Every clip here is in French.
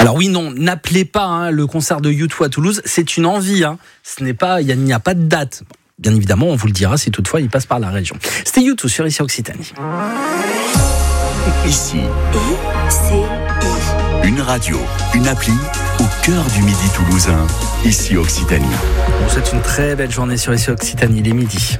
Alors oui, non, n'appelez pas le concert de U2 à Toulouse, c'est une envie. Ce n'est pas, il n'y a pas de date. Bien évidemment, on vous le dira si toutefois il passe par la région. C'était U2 sur Ici Occitanie. Ici, une radio, une appli au cœur du midi toulousain. Ici Occitanie. On vous souhaite une très belle journée sur Ici Occitanie, il est midi.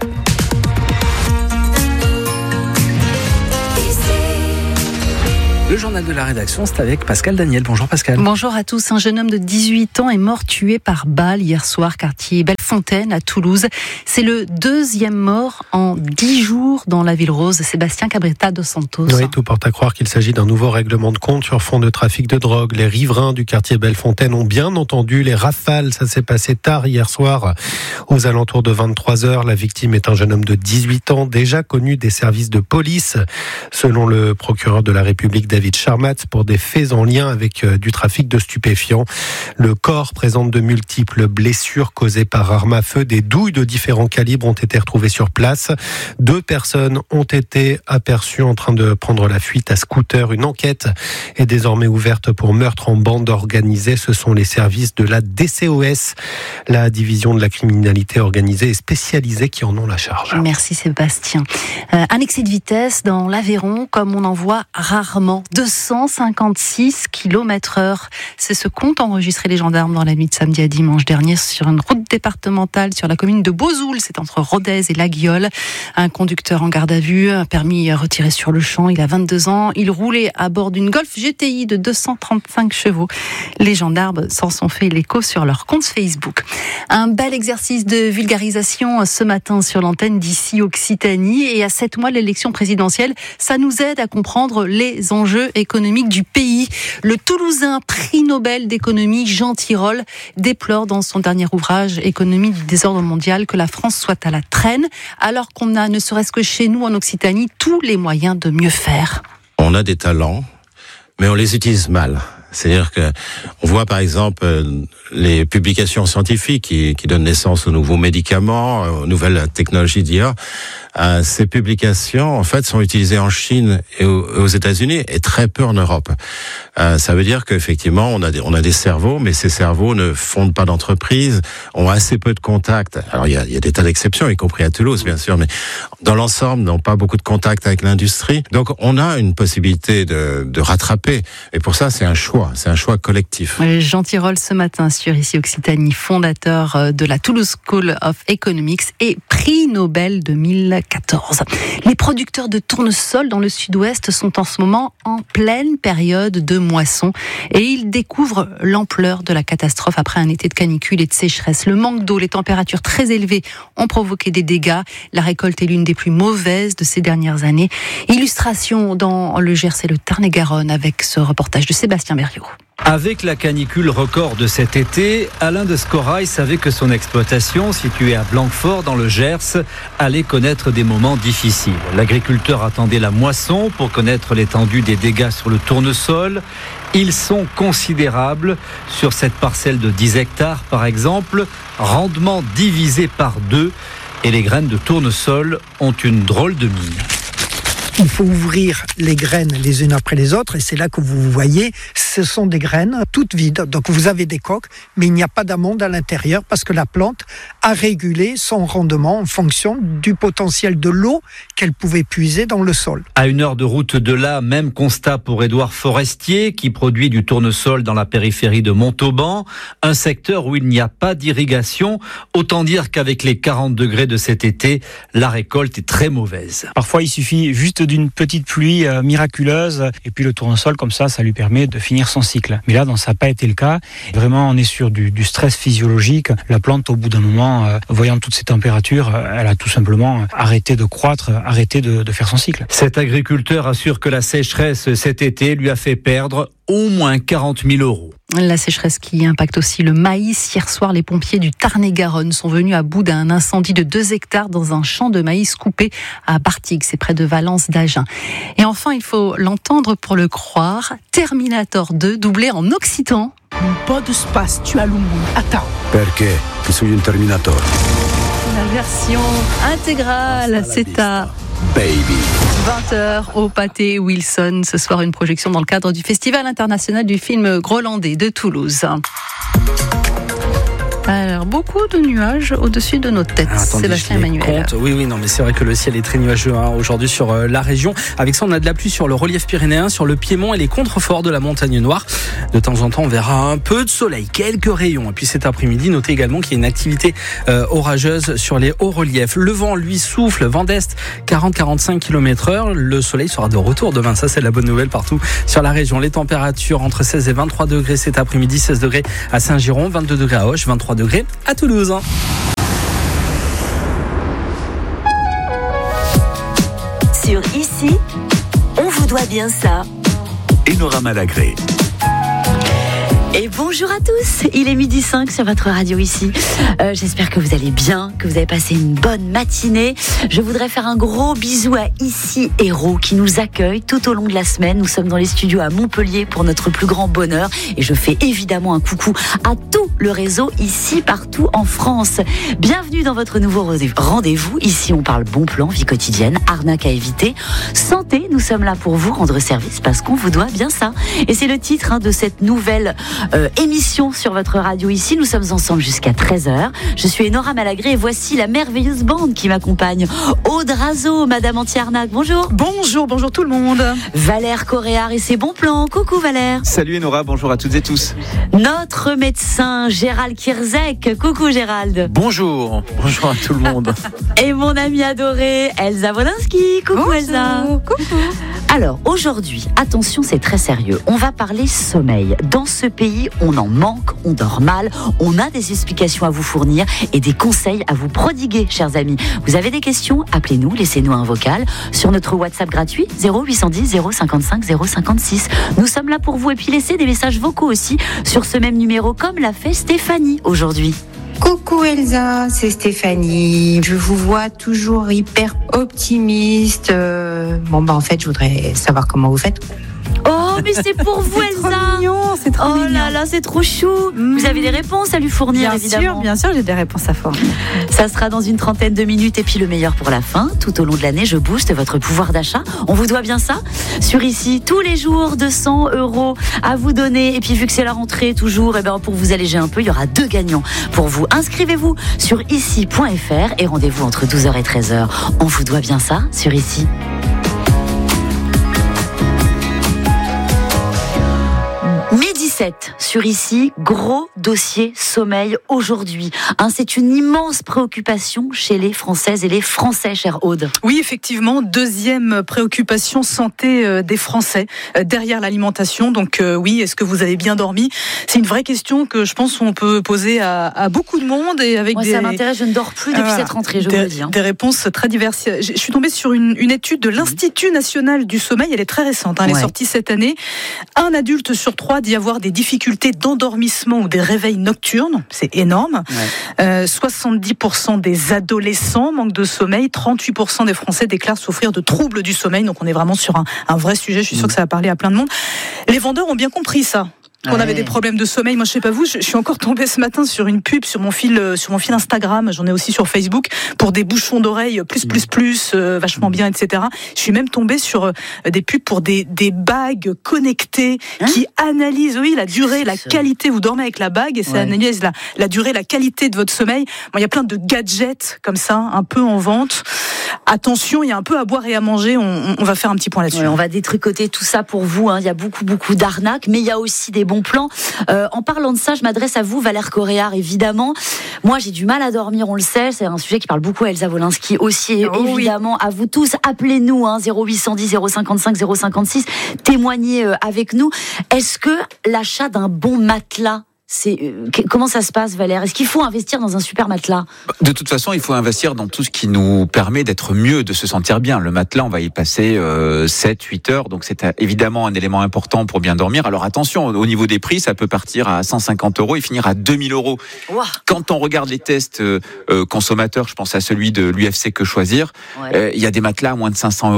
Le journal de la rédaction, c'est avec Pascal Daniel. Bonjour Pascal. Bonjour à tous. Un jeune homme de 18 ans est mort tué par balle hier soir, quartier Bellefontaine à Toulouse. C'est le deuxième mort en 10 jours dans la ville rose. Sébastien Cabrita dos Santos. Oui, tout porte à croire qu'il s'agit d'un nouveau règlement de compte sur fond de trafic de drogue. Les riverains du quartier Bellefontaine ont bien entendu les rafales. Ça s'est passé tard hier soir, aux alentours de 23h. La victime est un jeune homme de 18 ans, déjà connu des services de police. Selon le procureur de la République, David Charmat, pour des faits en lien avec du trafic de stupéfiants. Le corps présente de multiples blessures causées par arme à feu. Des douilles de différents calibres ont été retrouvées sur place. 2 personnes ont été aperçues en train de prendre la fuite à scooter. Une enquête est désormais ouverte pour meurtre en bande organisée. Ce sont les services de la DCOS, la division de la criminalité organisée et spécialisée, qui en ont la charge. Merci Sébastien. Un excès de vitesse dans l'Aveyron, comme on en voit rarement. 256 km/h. C'est ce qu'ont enregistré les gendarmes dans la nuit de samedi à dimanche dernier sur une route départementale sur la commune de Beauzoul. C'est entre Rodez et La Guiole. Un conducteur en garde à vue, un permis retiré sur le champ. Il a 22 ans. Il roulait à bord d'une Golf GTI de 235 chevaux. Les gendarmes s'en sont fait l'écho sur leur compte Facebook. Un bel exercice de vulgarisation ce matin sur l'antenne d'Ici Occitanie. Et à 7 mois de l'élection présidentielle, ça nous aide à comprendre les enjeux économiques du pays. Le Toulousain prix Nobel d'économie Jean Tirole déplore dans son dernier ouvrage Économie du désordre mondial que la France soit à la traîne, alors qu'on a, ne serait-ce que chez nous en Occitanie, tous les moyens de mieux faire. On a des talents, mais on les utilise mal. C'est-à-dire que on voit par exemple les publications scientifiques qui donnent naissance aux nouveaux médicaments, aux nouvelles technologies d'IA. Ces publications, en fait, sont utilisées en Chine et aux États-Unis et très peu en Europe. Ça veut dire qu'effectivement, on a des cerveaux, mais ces cerveaux ne fondent pas d'entreprise, ont assez peu de contacts. Alors, il y a des tas d'exceptions, y compris à Toulouse, bien sûr, mais dans l'ensemble, n'ont pas beaucoup de contacts avec l'industrie. Donc, on a une possibilité de rattraper. Et pour ça, c'est un choix collectif. Jean Tirole ce matin sur Ici Occitanie, fondateur de la Toulouse School of Economics et prix Nobel 2014. Les producteurs de tournesol dans le sud-ouest sont en ce moment en pleine période de moisson et ils découvrent l'ampleur de la catastrophe après un été de canicule et de sécheresse. Le manque d'eau, les températures très élevées ont provoqué des dégâts. La récolte est l'une des plus mauvaises de ces dernières années. Illustration dans le Gers et le Tarn-et-Garonne avec ce reportage de Sébastien Berriot. Avec la canicule record de cet été, Alain de Scorail savait que son exploitation, située à Blanquefort dans le Gers, allait connaître des moments difficiles. L'agriculteur attendait la moisson pour connaître l'étendue des dégâts sur le tournesol. Ils sont considérables sur cette parcelle de 10 hectares par exemple, rendement divisé par 2 et les graines de tournesol ont une drôle de mine. Il faut ouvrir les graines les unes après les autres et c'est là que vous voyez, ce sont des graines toutes vides. Donc vous avez des coques, mais il n'y a pas d'amandes à l'intérieur parce que la plante a régulé son rendement en fonction du potentiel de l'eau qu'elle pouvait puiser dans le sol. À 1 heure de route de là, même constat pour Édouard Forestier qui produit du tournesol dans la périphérie de Montauban, un secteur où il n'y a pas d'irrigation. Autant dire qu'avec les 40 degrés de cet été, la récolte est très mauvaise. Parfois il suffit juste d'une petite pluie miraculeuse et puis le tournesol comme ça lui permet de finir son cycle. Mais là, ça n'a pas été le cas. Vraiment, on est sur du stress physiologique. La plante, au bout d'un moment, voyant toutes ces températures, elle a tout simplement arrêté de croître, arrêté de faire son cycle. Cet agriculteur assure que la sécheresse cet été lui a fait perdre au moins 40 000 €. La sécheresse qui impacte aussi le maïs. Hier soir, les pompiers du Tarn-et-Garonne sont venus à bout d'un incendie de 2 hectares dans un champ de maïs coupé à Bartigues, c'est près de Valence d'Agen. Et enfin, il faut l'entendre pour le croire, Terminator 2 doublé en occitan. Un po' de spazio a lungo. Attends. Perché? Che sono un Terminator. La version intégrale, c'est à Baby. 20h au Pâté Wilson. Ce soir, une projection dans le cadre du Festival international du film Grolandais de Toulouse. Alors, beaucoup de nuages au-dessus de nos têtes. Sébastien Emmanuel. Oui, non, mais c'est vrai que le ciel est très nuageux aujourd'hui sur la région. Avec ça, on a de la pluie sur le relief pyrénéen, sur le Piémont et les contreforts de la Montagne Noire. De temps en temps, on verra un peu de soleil, quelques rayons. Et puis cet après-midi, notez également qu'il y a une activité orageuse sur les hauts reliefs. Le vent, lui, souffle, vent d'est, 40-45 km/h. Le soleil sera de retour demain. Ça, c'est la bonne nouvelle partout sur la région. Les températures entre 16 et 23 degrés cet après-midi, 16 degrés à Saint-Giron, 22 degrés à Auch, 23 degrés à Toulouse. Sur Ici, on vous doit bien ça. Enora Malagré. Et bonjour à tous, il est 12h05 sur votre radio Ici. J'espère que vous allez bien, que vous avez passé une bonne matinée. Je voudrais faire un gros bisou à Ici Héros qui nous accueille tout au long de la semaine. Nous sommes dans les studios à Montpellier pour notre plus grand bonheur. Et je fais évidemment un coucou à tout le réseau Ici partout en France. Bienvenue dans votre nouveau rendez-vous. Ici on parle bon plan, vie quotidienne, arnaque à éviter. Santé, nous sommes là pour vous rendre service parce qu'on vous doit bien ça. Et c'est le titre de cette nouvelle émission sur votre radio Ici. Nous sommes ensemble jusqu'à 13h. Je suis Enora Malagré et voici la merveilleuse bande qui m'accompagne. Aude Razo, Madame Anti-Arnaque, bonjour. Bonjour tout le monde. Valère Coréard et ses bons plans. Coucou Valère. Salut Enora, bonjour à toutes et tous. Notre médecin Gérald Kirzek. Coucou Gérald. Bonjour à tout le monde. Et mon amie adorée Elsa Wolinski. Coucou bonjour. Elsa. Coucou. Alors aujourd'hui, attention, c'est très sérieux. On va parler sommeil. Dans ce pays, on en manque, on dort mal, on a des explications à vous fournir et des conseils à vous prodiguer, chers amis. Vous avez des questions? Appelez-nous, laissez-nous un vocal sur notre WhatsApp gratuit 0810 055 056. Nous sommes là pour vous et puis laissez des messages vocaux aussi sur ce même numéro comme l'a fait Stéphanie aujourd'hui. Coucou Elsa, c'est Stéphanie. Je vous vois toujours hyper optimiste. En fait, je voudrais savoir comment vous faites. Oh, mais c'est pour vous, Elsa. C'est trop mignon. Oh là là, c'est trop chou. Vous avez des réponses à lui fournir, évidemment. Bien sûr, j'ai des réponses à fournir. Ça sera dans une trentaine de minutes et puis le meilleur pour la fin. Tout au long de l'année, je booste votre pouvoir d'achat. On vous doit bien ça. Sur Ici, tous les jours, 200 € à vous donner. Et puis, vu que c'est la rentrée, toujours, pour vous alléger un peu, il y aura 2 gagnants pour vous. Inscrivez-vous sur ici.fr et rendez-vous entre 12h et 13h. On vous doit bien ça sur Ici. Midi 7 sur Ici, gros dossier sommeil aujourd'hui. C'est une immense préoccupation chez les Françaises et les Français, chère Aude. Oui, effectivement, deuxième préoccupation santé des Français derrière l'alimentation. Donc oui, est-ce que vous avez bien dormi? C'est une vraie question que je pense qu'on peut poser à beaucoup de monde et avec Moi, ça m'intéresse, je ne dors plus depuis cette rentrée, je vous le dis. Des réponses très diverses. Je suis tombée sur une étude de l'Institut national du sommeil, elle est très récente, elle est sortie cette année. Un adulte sur 3 dit avoir des difficultés d'endormissement ou des réveils nocturnes, c'est énorme. 70% des adolescents manquent de sommeil, 38% des Français déclarent souffrir de troubles du sommeil, donc on est vraiment sur un vrai sujet, je suis sûre que ça va parler à plein de monde. Les vendeurs ont bien compris ça. Qu'on avait des problèmes de sommeil. Moi, je sais pas vous, je suis encore tombée ce matin sur une pub sur mon fil Instagram. J'en ai aussi sur Facebook pour des bouchons d'oreilles plus, vachement bien, etc. Je suis même tombée sur des pubs pour des bagues connectées qui analysent, la durée, la qualité. Vous dormez avec la bague et ça analyse la durée, la qualité de votre sommeil. Bon, il y a plein de gadgets comme ça, un peu en vente. Attention, il y a un peu à boire et à manger. On va faire un petit point là-dessus. On va détricoter tout ça pour vous. Il y a beaucoup d'arnaques, mais il y a aussi des bons plans. En parlant de ça, je m'adresse à vous, Valère Coréard, évidemment. Moi, j'ai du mal à dormir, on le sait. C'est un sujet qui parle beaucoup à Elsa Wolinski aussi, évidemment. À vous tous, appelez-nous, 0810 055 056. Témoignez avec nous. Est-ce que l'achat d'un bon matelas, comment ça se passe, Valère? Est-ce qu'il faut investir dans un super matelas? De toute façon, il faut investir dans tout ce qui nous permet d'être mieux, de se sentir bien. Le matelas, on va y passer 7-8 heures, donc c'est évidemment un élément important pour bien dormir. Alors attention, au niveau des prix, ça peut partir à 150 € et finir à 2000 €. Wow. Quand on regarde les tests consommateurs, je pense à celui de l'UFC Que Choisir, il y a des matelas à moins de 500 €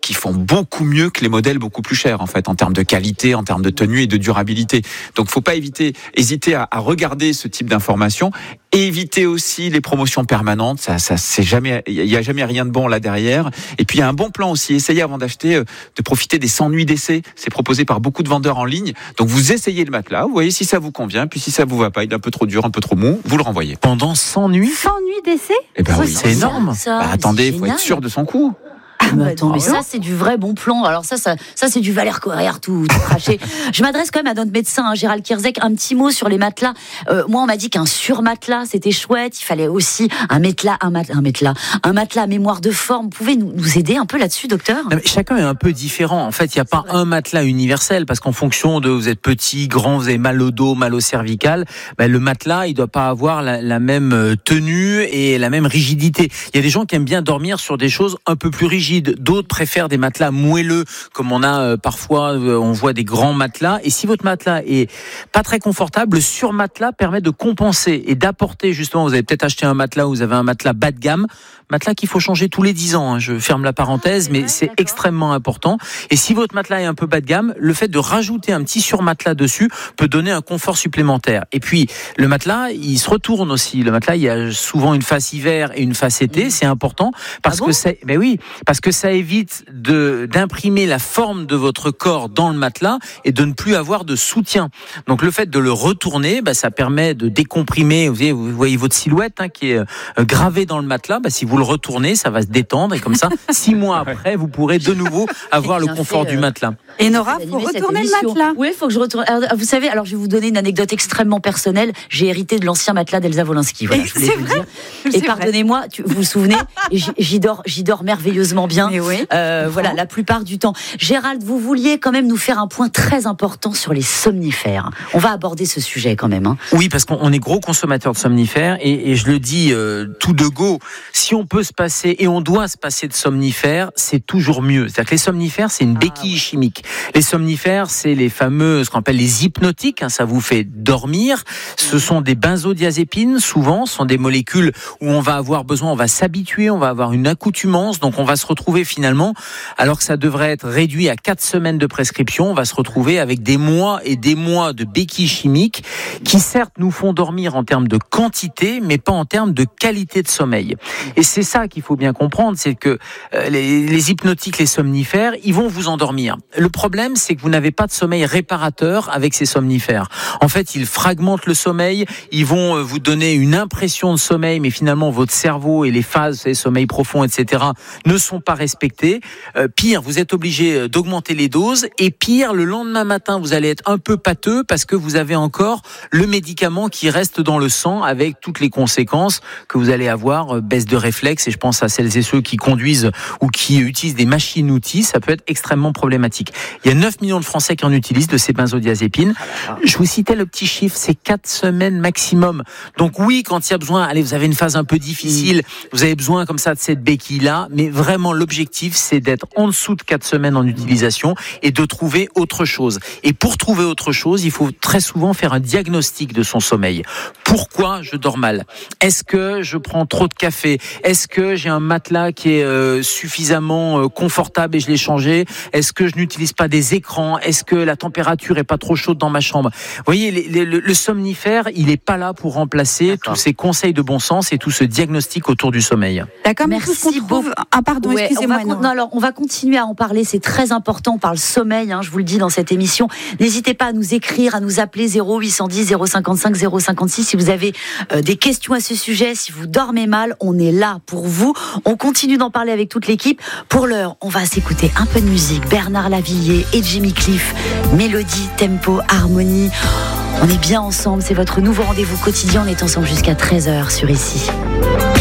qui font beaucoup mieux que les modèles beaucoup plus chers, en fait, en termes de qualité, en termes de tenue et de durabilité. Donc, faut pas hésiter à regarder ce type d'informations. Et éviter aussi les promotions permanentes. Ça, c'est jamais, il y a jamais rien de bon là derrière. Et puis, il y a un bon plan aussi. Essayez avant d'acheter, de profiter des 100 nuits d'essai. C'est proposé par beaucoup de vendeurs en ligne. Donc, vous essayez le matelas. Vous voyez si ça vous convient. Puis, si ça vous va pas, il est un peu trop dur, un peu trop mou, vous le renvoyez. Pendant 100 nuits? 100 nuits d'essai? Eh ben oui, c'est énorme. Attendez, il faut être sûr de son coup. Mais attends, mais ça c'est du vrai bon plan. Alors ça c'est du Valère Coréard tout craché. Je m'adresse quand même à notre médecin, Gérald Kierzek. Un petit mot sur les matelas. Moi on m'a dit qu'un surmatelas c'était chouette. Il fallait aussi un matelas à mémoire de forme. Vous pouvez nous aider un peu là-dessus, docteur? Non, mais chacun est un peu différent. En fait, il n'y a pas un matelas universel parce qu'en fonction de vous êtes petit, grand, vous avez mal au dos, mal au cervical, le matelas il doit pas avoir la même tenue et la même rigidité. Il y a des gens qui aiment bien dormir sur des choses un peu plus rigides. D'autres préfèrent des matelas moelleux, comme on a parfois, on voit des grands matelas. Et si votre matelas est pas très confortable, le surmatelas permet de compenser et d'apporter justement. Vous avez peut-être acheté un matelas, vous avez un matelas bas de gamme, matelas qu'il faut changer tous les 10 ans. Je ferme la parenthèse, mais c'est extrêmement important. Et si votre matelas est un peu bas de gamme, le fait de rajouter un petit surmatelas dessus peut donner un confort supplémentaire. Et puis le matelas, il se retourne aussi. Le matelas, il y a souvent une face hiver et une face été. C'est important parce que ça évite d'imprimer la forme de votre corps dans le matelas et de ne plus avoir de soutien. Donc le fait de le retourner, ça permet de décomprimer. Vous voyez votre silhouette qui est gravée dans le matelas. Si vous le retournez, ça va se détendre et comme ça, 6 mois après, vous pourrez de nouveau avoir le confort du matelas. Et Nora, faut retourner le matelas. Oui, il faut que je retourne. Alors, vous savez, je vais vous donner une anecdote extrêmement personnelle. J'ai hérité de l'ancien matelas d'Elsa Wolinski. Voilà, je voulais vous dire. Et pardonnez-moi, vous vous souvenez, j'y dors merveilleusement bien. Oui. Voilà, la plupart du temps. Gérald, vous vouliez quand même nous faire un point très important sur les somnifères. On va aborder ce sujet quand même. Oui, parce qu'on est gros consommateurs de somnifères et je le dis tout de go. Si on peut se passer et on doit se passer de somnifères, c'est toujours mieux. C'est-à-dire que les somnifères, c'est une béquille chimique. Les somnifères, c'est les fameux, ce qu'on appelle les hypnotiques. Ça vous fait dormir. Ce sont des benzodiazépines. Souvent, ce sont des molécules où on va avoir besoin, on va s'habituer, on va avoir une accoutumance. Donc, on va se retrouver finalement, alors que ça devrait être réduit à 4 semaines de prescription, on va se retrouver avec des mois et des mois de béquilles chimiques qui certes nous font dormir en termes de quantité, mais pas en termes de qualité de sommeil. Et c'est ça qu'il faut bien comprendre, c'est que les hypnotiques, les somnifères, ils vont vous endormir. Le problème, c'est que vous n'avez pas de sommeil réparateur avec ces somnifères. En fait, ils fragmentent le sommeil, ils vont vous donner une impression de sommeil, mais finalement, votre cerveau et les phases, les sommeils profonds, etc., ne sont pas respectés. Pire, vous êtes obligé d'augmenter les doses, et pire, le lendemain matin, vous allez être un peu pâteux parce que vous avez encore le médicament qui reste dans le sang avec toutes les conséquences que vous allez avoir, baisse de réflexe, et je pense à celles et ceux qui conduisent ou qui utilisent des machines-outils, ça peut être extrêmement problématique. Il y a 9 millions de Français qui en utilisent de ces benzodiazépines. Je vous citais le petit chiffre, c'est 4 semaines maximum. Donc oui, quand il y a besoin, allez, vous avez une phase un peu difficile, vous avez besoin comme ça de cette béquille-là, mais vraiment l'objectif, c'est d'être en dessous de 4 semaines en utilisation et de trouver autre chose. Et pour trouver autre chose, il faut très souvent faire un diagnostic de son sommeil. Pourquoi je dors mal? Est-ce que je prends trop de café? Est-ce que j'ai un matelas qui est suffisamment confortable et je l'ai changé? Est-ce que je n'utilise pas des écrans? Est-ce que la température est pas trop chaude dans ma chambre? Vous voyez, le somnifère, il est pas là pour remplacer tous ces conseils de bon sens et tout ce diagnostic autour du sommeil. D'accord, mais merci beaucoup. Ah pardon, excusez-moi. On va continuer à en parler, c'est très important. On parle sommeil, je vous le dis dans cette émission. N'hésitez pas à nous écrire, à nous appeler 0810 055 056 si vous avez des questions à ce sujet, si vous dormez mal, on est là pour vous. On continue d'en parler avec toute l'équipe. Pour l'heure, on va s'écouter un peu de musique. Bernard Lavilliers et Jimmy Cliff, mélodie, tempo, harmonie. On est bien ensemble, c'est votre nouveau rendez-vous quotidien. On est ensemble jusqu'à 13h sur Ici.